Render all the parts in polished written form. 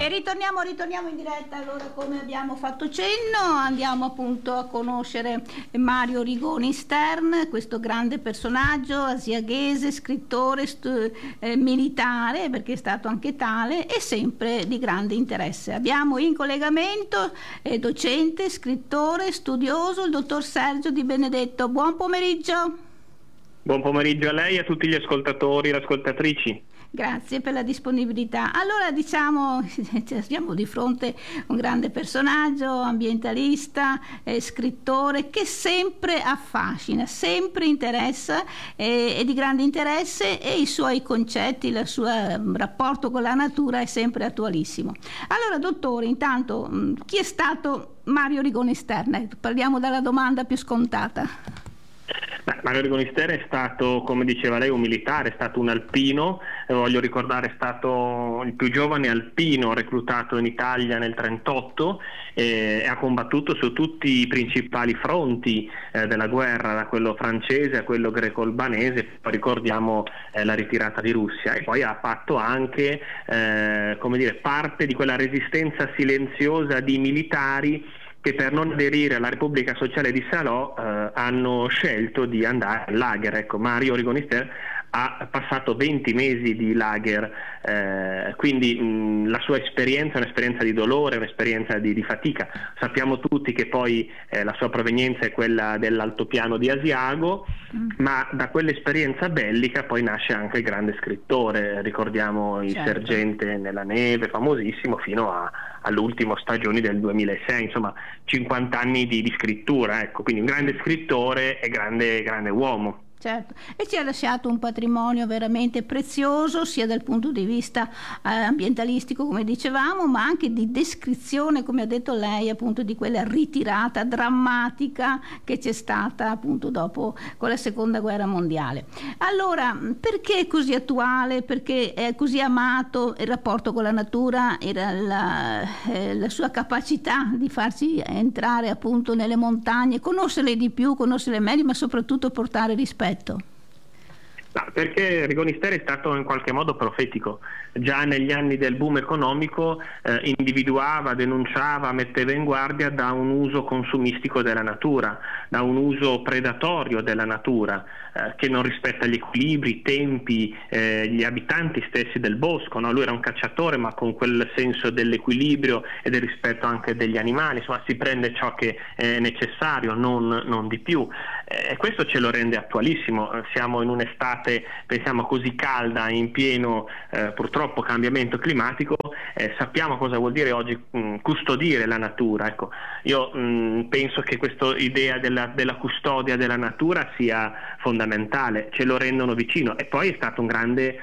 E ritorniamo in diretta. Allora, come abbiamo fatto cenno, andiamo appunto a conoscere Mario Rigoni Stern, questo grande personaggio asiaghese, scrittore, militare, perché è stato anche tale, e sempre di grande interesse. Abbiamo in collegamento docente, scrittore, studioso, il dottor Sergio Di Benedetto. Buon pomeriggio. Buon pomeriggio a lei e a tutti gli ascoltatori e le ascoltatrici. Grazie per la disponibilità. Allora, diciamo, siamo di fronte a un grande personaggio, ambientalista, scrittore, che sempre affascina, sempre interessa, è di grande interesse, e i suoi concetti, il suo rapporto con la natura è sempre attualissimo. Allora, dottore, intanto, chi è stato Mario Rigoni Stern? Parliamo dalla domanda più scontata. Mario Rigoni Stern è stato, come diceva lei, un militare, è stato un alpino, voglio ricordare è stato il più giovane alpino reclutato in Italia nel 1938, e ha combattuto su tutti i principali fronti della guerra, da quello francese a quello greco-albanese, poi ricordiamo la ritirata di Russia, e poi ha fatto anche parte di quella resistenza silenziosa di militari che per non aderire alla Repubblica Sociale di Salò hanno scelto di andare al lager. Ecco, Mario Rigoni Stern ha passato 20 mesi di lager, quindi la sua esperienza è un'esperienza di dolore, un'esperienza di fatica. Sappiamo tutti che poi la sua provenienza è quella dell'altopiano di Asiago, ma da quell'esperienza bellica poi nasce anche il grande scrittore. Ricordiamo il Sergente nella neve, famosissimo, fino all'ultimo Stagioni del 2006, insomma 50 anni di scrittura, ecco, quindi un grande scrittore e grande uomo. Certo, e ci ha lasciato un patrimonio veramente prezioso, sia dal punto di vista ambientalistico, come dicevamo, ma anche di descrizione, come ha detto lei, appunto di quella ritirata drammatica che c'è stata appunto dopo con la seconda guerra mondiale. Allora, perché è così attuale? Perché è così amato il rapporto con la natura, era la sua capacità di farci entrare appunto nelle montagne, conoscerle di più, conoscerle meglio, ma soprattutto portare rispetto. Perché Rigoni Stern è stato in qualche modo profetico. Già negli anni del boom economico individuava, denunciava, metteva in guardia da un uso consumistico della natura, da un uso predatorio della natura, che non rispetta gli equilibri, i tempi, gli abitanti stessi del bosco, no? Lui era un cacciatore, ma con quel senso dell'equilibrio e del rispetto anche degli animali, insomma si prende ciò che è necessario, non di più. E questo ce lo rende attualissimo. Siamo in un'estate, pensiamo, così calda, in pieno purtroppo cambiamento climatico, sappiamo cosa vuol dire oggi custodire la natura. Ecco, io penso che questa idea della custodia della natura sia fondamentale, ce lo rendono vicino. E poi è stato un grande,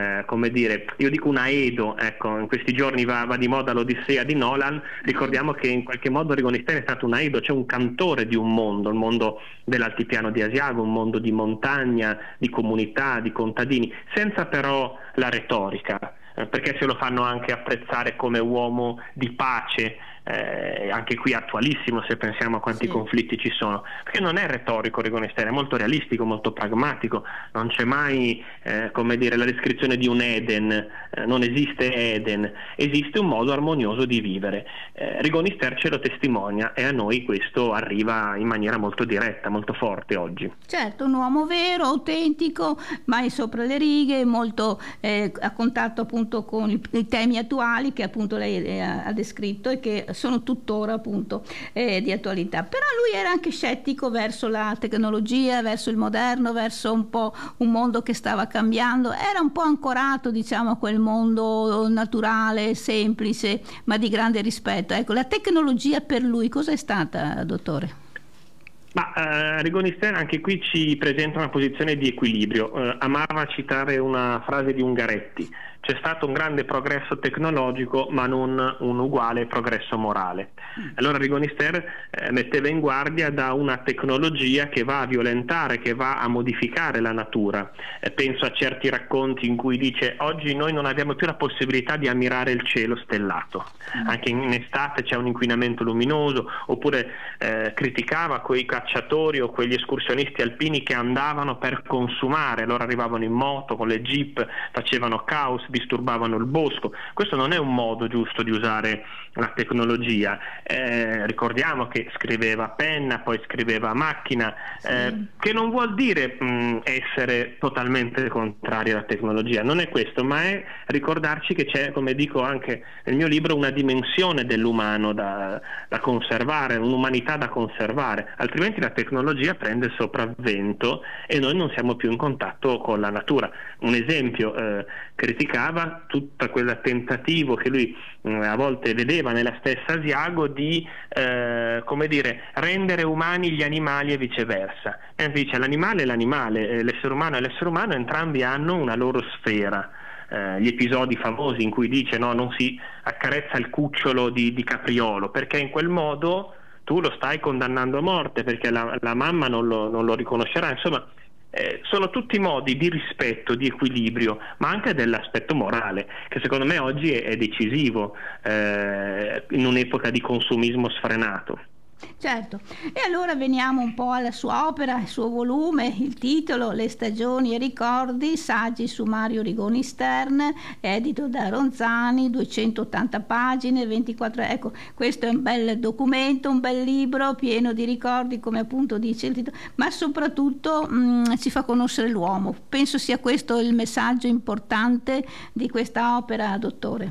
io dico un aedo, ecco, in questi giorni va di moda l'Odissea di Nolan, ricordiamo che in qualche modo Rigoni Stern è stato un aedo, cioè un cantore di un mondo, il mondo dell'altipiano di Asiago, un mondo di montagna, di comunità, di contadini, senza però la retorica, perché se lo fanno anche apprezzare come uomo di pace, anche qui attualissimo se pensiamo a quanti conflitti ci sono, perché non è retorico Rigoni Stern, è molto realistico, molto pragmatico, non c'è mai la descrizione di un Eden, non esiste Eden, esiste un modo armonioso di vivere. Rigoni Stern ce lo testimonia, e a noi questo arriva in maniera molto diretta, molto forte oggi. Certo, un uomo vero, autentico, mai sopra le righe, molto a contatto appunto con i temi attuali che appunto lei ha descritto e che sono tuttora appunto di attualità. Però lui era anche scettico verso la tecnologia, verso il moderno, verso un po' un mondo che stava cambiando, era un po' ancorato, diciamo, a quel mondo naturale, semplice, ma di grande rispetto. Ecco, la tecnologia per lui cosa è stata, dottore? Rigoni Stern anche qui ci presenta una posizione di equilibrio. Amava citare una frase di Ungaretti: c'è stato un grande progresso tecnologico ma non un uguale progresso morale. Allora Rigoni Stern metteva in guardia da una tecnologia che va a violentare, che va a modificare la natura. Penso a certi racconti in cui dice: oggi noi non abbiamo più la possibilità di ammirare il cielo stellato, anche in estate c'è un inquinamento luminoso. Oppure criticava quei cacciatori o quegli escursionisti alpini che andavano per consumare, allora arrivavano in moto con le jeep, facevano caos, disturbavano il bosco. Questo non è un modo giusto di usare la tecnologia. Ricordiamo che scriveva a penna, poi scriveva a macchina, che non vuol dire essere totalmente contrari alla tecnologia, non è questo, ma è ricordarci che c'è, come dico anche nel mio libro, una dimensione dell'umano da conservare, un'umanità da conservare, altrimenti la tecnologia prende il sopravvento e noi non siamo più in contatto con la natura. Un esempio, criticava tutto quel tentativo che lui a volte vedeva nella stessa Asiago di rendere umani gli animali e viceversa. E dice l'animale è l'animale, l'essere umano è l'essere umano, entrambi hanno una loro sfera. Gli episodi famosi in cui dice non si accarezza il cucciolo di capriolo, perché in quel modo tu lo stai condannando a morte, perché la mamma non lo riconoscerà. Insomma, sono tutti modi di rispetto, di equilibrio, ma anche dell'aspetto morale, che secondo me oggi è decisivo in un'epoca di consumismo sfrenato. Certo, e allora veniamo un po' alla sua opera, il suo volume, il titolo Le stagioni e ricordi, saggi su Mario Rigoni Stern, edito da Ronzani, 280 pagine, 24, ecco, questo è un bel documento, un bel libro pieno di ricordi, come appunto dice il titolo, ma soprattutto ci fa conoscere l'uomo. Penso sia questo il messaggio importante di questa opera, dottore.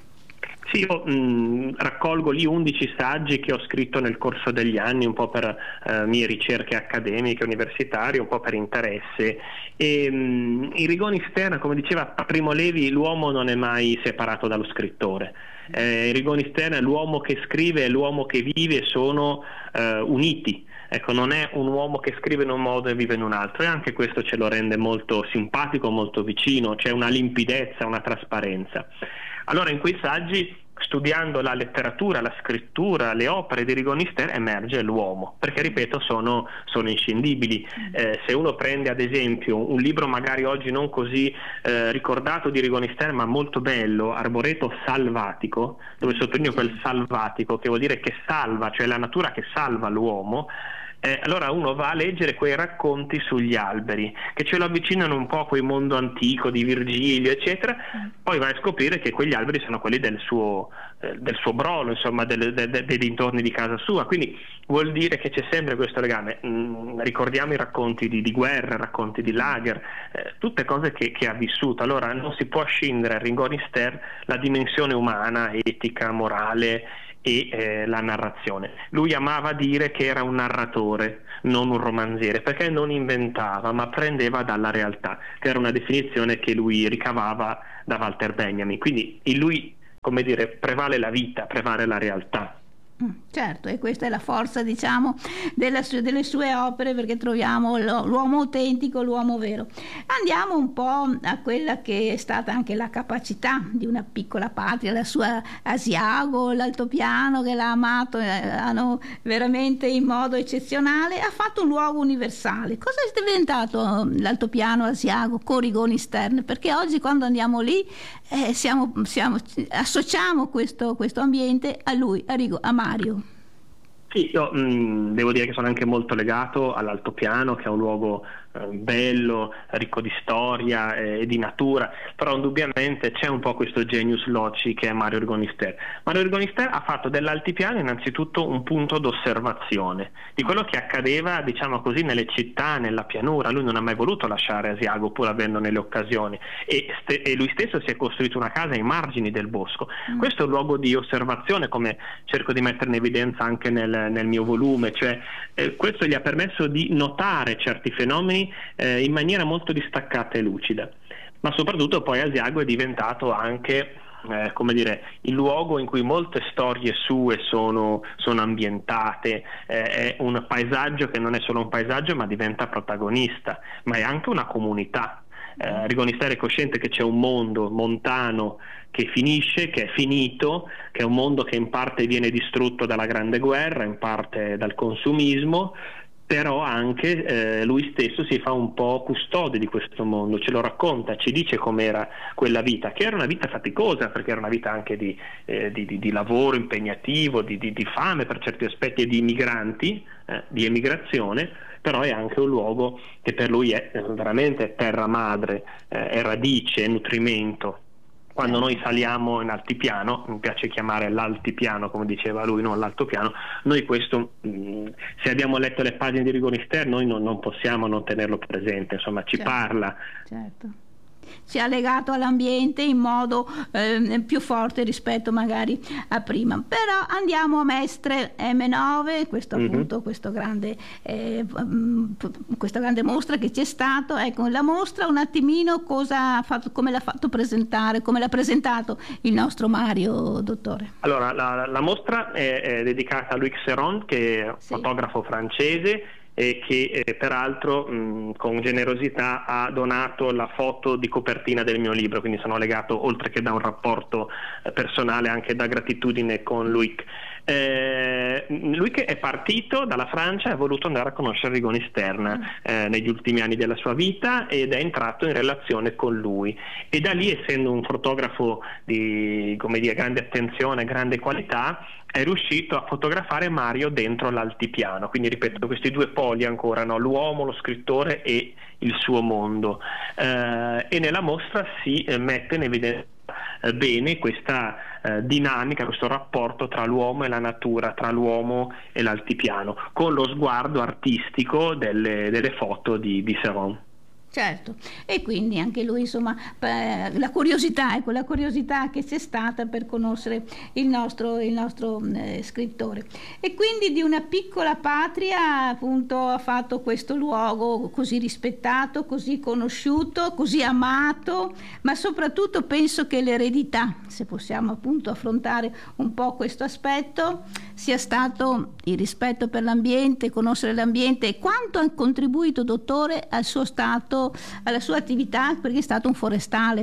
Sì, io raccolgo lì 11 saggi che ho scritto nel corso degli anni, un po' per mie ricerche accademiche, universitarie, un po' per interesse. E in Rigoni Stern, come diceva Primo Levi, l'uomo non è mai separato dallo scrittore. In Rigoni Stern l'uomo che scrive e l'uomo che vive sono uniti. Ecco, non è un uomo che scrive in un modo e vive in un altro, e anche questo ce lo rende molto simpatico, molto vicino, c'è una limpidezza, una trasparenza. Allora in quei saggi, studiando la letteratura, la scrittura, le opere di Rigoni Stern, emerge l'uomo, perché ripeto sono inscindibili. Se uno prende ad esempio un libro magari oggi non così ricordato di Rigoni Stern, ma molto bello, Arboreto Salvatico, dove sottolineo quel salvatico, che vuol dire che salva, cioè la natura che salva l'uomo, allora uno va a leggere quei racconti sugli alberi che ce lo avvicinano un po' a quel mondo antico di Virgilio eccetera, poi vai a scoprire che quegli alberi sono quelli del suo brolo, insomma dei dintorni di casa sua, quindi vuol dire che c'è sempre questo legame. Ricordiamo i racconti di guerra, racconti di lager, tutte cose che ha vissuto. Allora non si può scindere a Rigoni Stern la dimensione umana, etica, morale e la narrazione. Lui amava dire che era un narratore, non un romanziere, perché non inventava ma prendeva dalla realtà, che era una definizione che lui ricavava da Walter Benjamin. Quindi in lui, come dire, prevale la vita, prevale la realtà. Certo, e questa è la forza, diciamo, delle sue opere, perché troviamo l'uomo autentico, l'uomo vero. Andiamo un po' a quella che è stata anche la capacità di una piccola patria, la sua Asiago, l'altopiano che l'ha amato, hanno veramente in modo eccezionale, ha fatto un luogo universale. Cosa è diventato l'altopiano Asiago con Rigoni Stern? Perché oggi quando andiamo lì associamo questo ambiente a lui, a Mario. Sì, io devo dire che sono anche molto legato all'altopiano, che è un luogo bello, ricco di storia e di natura, però indubbiamente c'è un po' questo genius loci che è Mario Rigoni Stern. Mario Rigoni Stern ha fatto dell'altipiano innanzitutto un punto d'osservazione di quello che accadeva, diciamo così, nelle città, nella pianura. Lui non ha mai voluto lasciare Asiago pur avendone le occasioni, e lui stesso si è costruito una casa ai margini del bosco. Questo è un luogo di osservazione, come cerco di mettere in evidenza anche nel mio volume, cioè questo gli ha permesso di notare certi fenomeni in maniera molto distaccata e lucida. Ma soprattutto poi Asiago è diventato anche come dire, il luogo in cui molte storie sue sono ambientate, è un paesaggio che non è solo un paesaggio ma diventa protagonista, ma è anche una comunità. Rigoni Stern è cosciente che c'è un mondo montano che finisce, che è finito, che è un mondo che in parte viene distrutto dalla Grande Guerra, in parte dal consumismo, però anche lui stesso si fa un po' custode di questo mondo, ce lo racconta, ci dice com'era quella vita, che era una vita faticosa, perché era una vita anche di lavoro impegnativo, di fame per certi aspetti, e di migranti, di emigrazione, però è anche un luogo che per lui è veramente terra madre, è radice, è nutrimento. Quando noi saliamo in altipiano, mi piace chiamare l'altipiano come diceva lui, non l'altopiano, noi questo, se abbiamo letto le pagine di Rigonister, noi non possiamo non tenerlo presente, insomma ci parla. Certo. Ci ha legato all'ambiente in modo più forte rispetto magari a prima. Però andiamo a Mestre M9, questo appunto, questa grande mostra che c'è stato. Ecco, la mostra un attimino cosa ha fatto, come l'ha fatto presentare, come l'ha presentato il nostro Mario, dottore? Allora, la mostra è dedicata a Loïc Serron, che è un fotografo francese, e che peraltro con generosità ha donato la foto di copertina del mio libro, quindi sono legato, oltre che da un rapporto personale, anche da gratitudine con Loïc. Loïc è partito dalla Francia e ha voluto andare a conoscere Rigonister negli ultimi anni della sua vita, ed è entrato in relazione con lui, e da lì, essendo un fotografo di, come dire, grande attenzione, grande qualità, è riuscito a fotografare Mario dentro l'altipiano. Quindi ripeto, questi due poli ancora, no? L'uomo, lo scrittore e il suo mondo, e nella mostra si mette in evidenza bene questa dinamica, questo rapporto tra l'uomo e la natura, tra l'uomo e l'altipiano, con lo sguardo artistico delle foto di Serron. Certo, e quindi anche lui, insomma, la curiosità che c'è stata per conoscere il nostro scrittore. E quindi di una piccola patria, appunto, ha fatto questo luogo così rispettato, così conosciuto, così amato, ma soprattutto penso che l'eredità, se possiamo appunto affrontare un po' questo aspetto, sia stato il rispetto per l'ambiente, conoscere l'ambiente. E quanto ha contribuito, dottore, al suo stato, alla sua attività, perché è stato un forestale?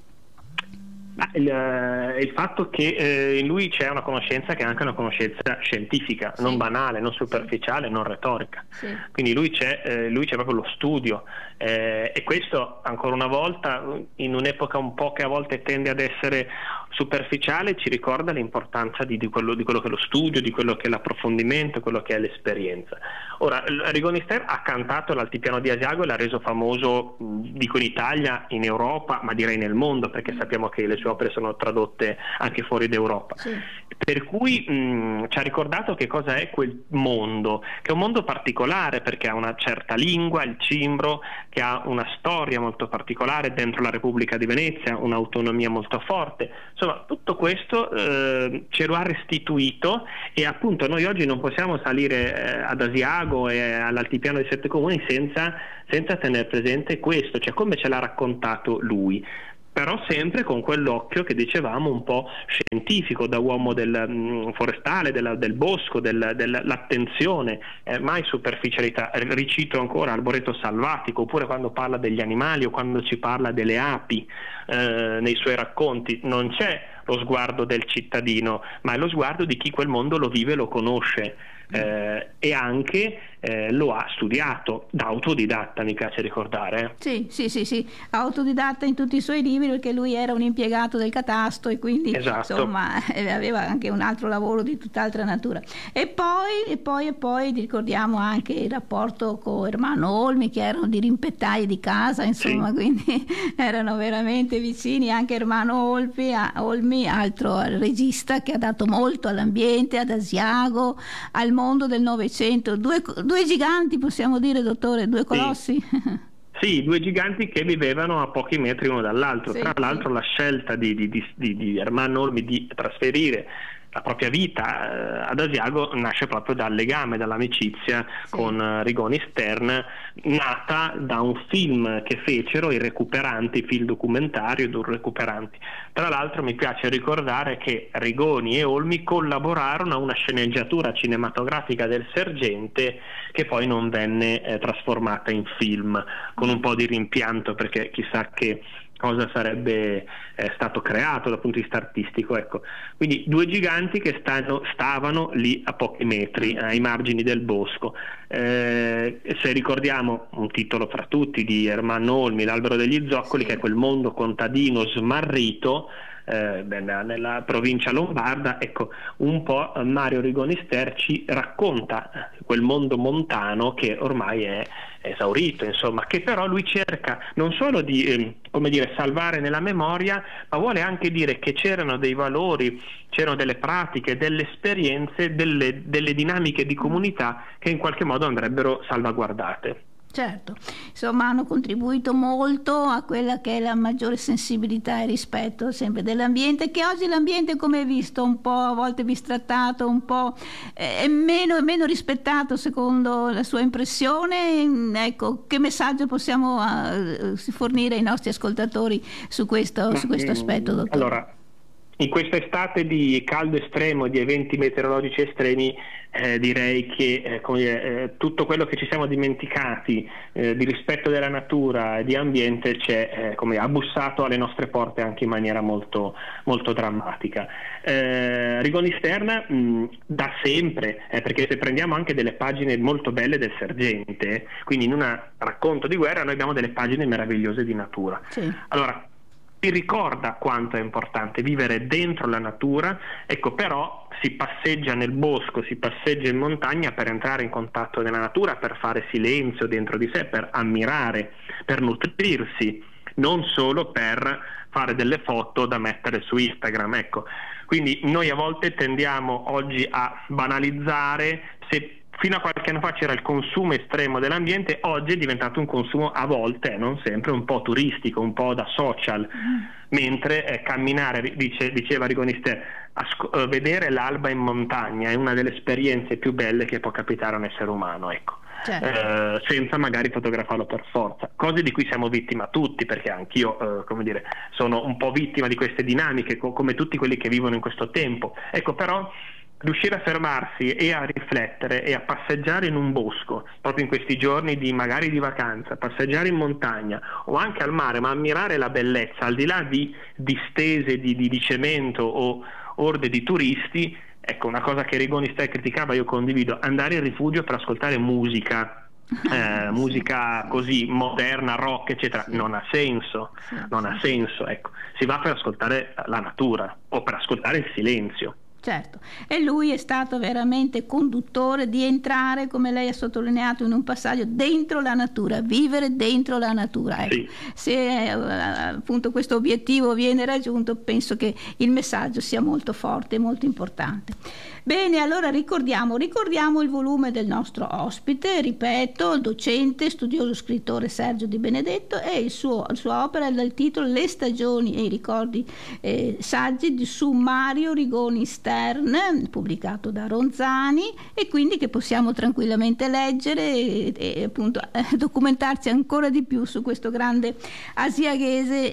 Il fatto che in lui c'è una conoscenza che è anche una conoscenza scientifica, non banale, non superficiale, non retorica. Quindi lui c'è proprio lo studio, e questo, ancora una volta, in un'epoca un po' che a volte tende ad essere superficiale, ci ricorda l'importanza di quello che è lo studio, di quello che è l'approfondimento, quello che è l'esperienza. Ora, Rigonister ha cantato l'altipiano di Asiago e l'ha reso famoso, dico in Italia, in Europa, ma direi nel mondo, perché sappiamo che le sue opere sono tradotte anche fuori d'Europa. Per cui ci ha ricordato che cosa è quel mondo, che è un mondo particolare perché ha una certa lingua, il cimbro, che ha una storia molto particolare dentro la Repubblica di Venezia, un'autonomia molto forte. Insomma, tutto questo ce lo ha restituito, e appunto noi oggi non possiamo salire ad Asiago e all'altipiano dei 7 comuni senza tenere presente questo, cioè come ce l'ha raccontato lui. Però sempre con quell'occhio che dicevamo un po' scientifico, da uomo del forestale, del bosco, dell'attenzione, mai superficialità. Ricito ancora Arboreto Salvatico, oppure quando parla degli animali o quando ci parla delle api nei suoi racconti, non c'è lo sguardo del cittadino, ma è lo sguardo di chi quel mondo lo vive e lo conosce. E anche lo ha studiato da autodidatta, mi piace ricordare. Sì, autodidatta in tutti i suoi libri, perché lui era un impiegato del catasto e quindi insomma aveva anche un altro lavoro di tutt'altra natura. E poi ricordiamo anche il rapporto con Ermanno Olmi, che erano dirimpettai di casa, insomma, quindi erano veramente vicini. Anche Ermanno Olmi, altro regista che ha dato molto all'ambiente, ad Asiago, al mondo del Novecento. Due giganti, possiamo dire, dottore, due colossi. Sì, due giganti che vivevano a pochi metri uno dall'altro. Tra l'altro la scelta di Ermanno Olmi di trasferire la propria vita ad Asiago nasce proprio dal legame, dall'amicizia con Rigoni Stern, nata da un film che fecero, I Recuperanti, film documentario dei Recuperanti. Tra l'altro mi piace ricordare che Rigoni e Olmi collaborarono a una sceneggiatura cinematografica del Sergente, che poi non venne trasformata in film, con un po' di rimpianto, perché chissà che cosa sarebbe stato creato dal punto di vista artistico, ecco. Quindi due giganti che stavano lì a pochi metri, ai margini del bosco. Se ricordiamo un titolo fra tutti di Ermanno Olmi, L'albero degli zoccoli, che è quel mondo contadino smarrito nella provincia lombarda. Ecco, un po' Mario Rigoni Ster ci racconta quel mondo montano che ormai è esaurito, insomma, che però lui cerca non solo di salvare nella memoria, ma vuole anche dire che c'erano dei valori, c'erano delle pratiche, delle esperienze, delle dinamiche di comunità che in qualche modo andrebbero salvaguardate. Certo, insomma hanno contribuito molto a quella che è la maggiore sensibilità e rispetto sempre dell'ambiente, che oggi l'ambiente, come hai visto, un po' a volte bistrattato, un po' è meno rispettato secondo la sua impressione. Ecco, che messaggio possiamo fornire ai nostri ascoltatori su questo aspetto, dottore? Allora, in questa estate di caldo estremo, di eventi meteorologici estremi, direi che tutto quello che ci siamo dimenticati di rispetto della natura e di ambiente ha bussato alle nostre porte anche in maniera molto, molto drammatica. Rigoni Stern da sempre, perché se prendiamo anche delle pagine molto belle del Sergente, quindi in un racconto di guerra noi abbiamo delle pagine meravigliose di natura. Sì. Allora, si ricorda quanto è importante vivere dentro la natura, ecco, però si passeggia nel bosco, si passeggia in montagna per entrare in contatto nella natura, per fare silenzio dentro di sé, per ammirare, per nutrirsi, non solo per fare delle foto da mettere su Instagram, ecco. Quindi noi a volte tendiamo oggi a banalizzare. Se fino a qualche anno fa c'era il consumo estremo dell'ambiente, oggi è diventato un consumo a volte, non sempre, un po' turistico, un po' da social, mentre camminare, diceva Rigoni Ster, vedere l'alba in montagna è una delle esperienze più belle che può capitare a un essere umano, ecco. Certo. Senza magari fotografarlo per forza, cose di cui siamo vittima tutti, perché anch'io sono un po' vittima di queste dinamiche, come tutti quelli che vivono in questo tempo, ecco. Però riuscire a fermarsi e a riflettere e a passeggiare in un bosco, proprio in questi giorni magari di vacanza, passeggiare in montagna o anche al mare, ma ammirare la bellezza al di là di distese di cemento o orde di turisti. Ecco, una cosa che Rigoni Ster criticava, io condivido: andare in rifugio per ascoltare musica così moderna, rock, eccetera, non ha senso, ecco. Si va per ascoltare la natura o per ascoltare il silenzio. Certo, e lui è stato veramente conduttore di entrare, come lei ha sottolineato in un passaggio, dentro la natura, vivere dentro la natura. Ecco. Sì. Se appunto questo obiettivo viene raggiunto, penso che il messaggio sia molto forte e molto importante. Bene, allora ricordiamo il volume del nostro ospite, ripeto, il docente, studioso, scrittore Sergio Di Benedetto, e la sua opera dal titolo Le stagioni e i ricordi, saggi su Mario Rigoni Stern, pubblicato da Ronzani, e quindi che possiamo tranquillamente leggere e appunto documentarci ancora di più su questo grande asiaghese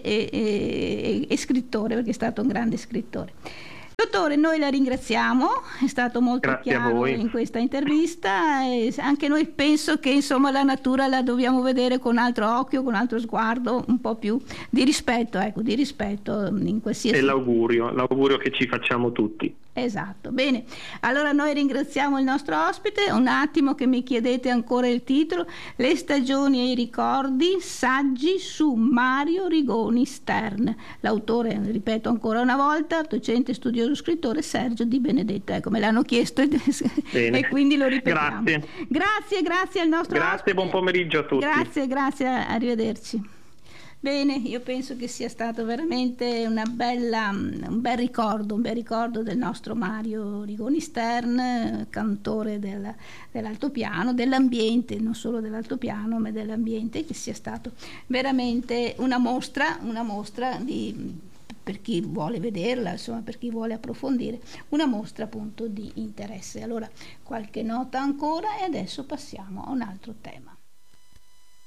e scrittore, perché è stato un grande scrittore. Dottore, noi la ringraziamo, è stato molto chiaro in questa intervista, e anche noi penso che insomma la natura la dobbiamo vedere con altro occhio, con altro sguardo, un po' più di rispetto, in qualsiasi... È l'augurio che ci facciamo tutti. Esatto, bene, allora noi ringraziamo il nostro ospite. Un attimo che mi chiedete ancora il titolo: Le stagioni e i ricordi, saggi su Mario Rigoni Stern. L'autore, ripeto ancora una volta, docente, studioso, scrittore Sergio Di Benedetto. Ecco, me l'hanno chiesto e quindi lo ripetiamo. Grazie al nostro ospite. Buon pomeriggio a tutti. Grazie, arrivederci. Bene, io penso che sia stato veramente un bel ricordo del nostro Mario Rigoni Stern, cantore dell'altopiano, dell'ambiente, non solo dell'altopiano ma dell'ambiente, che sia stato veramente una mostra per chi vuole vederla, insomma, per chi vuole approfondire, una mostra appunto di interesse. Allora, qualche nota ancora e adesso passiamo a un altro tema.